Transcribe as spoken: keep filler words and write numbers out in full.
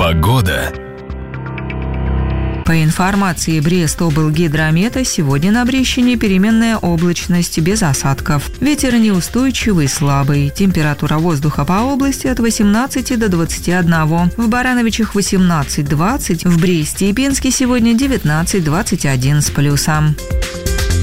Погода. По информации Брест-облгидромета, сегодня на Брещине переменная облачность без осадков. Ветер неустойчивый, слабый. Температура воздуха по области от восемнадцати до двадцати одного. В Барановичах восемнадцать-двадцать, в Бресте и Пенске сегодня девятнадцать-двадцать один с плюсом.